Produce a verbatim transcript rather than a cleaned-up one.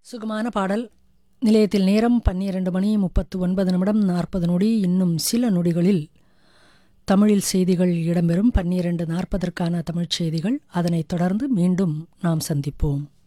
சுகமான பாடல். நிலையத்தில் நேரம் பன்னிரண்டு மணி முப்பத்து ஒன்பது நிமிடம் நாற்பது நொடி. இன்னும் சில நொடிகளில் தமிழில் செய்திகள் இடம்பெறும். பன்னிரண்டு நாற்பதற்கான தமிழ்ச் செய்திகள். அதனைத் தொடர்ந்து மீண்டும் நாம் சந்திப்போம்.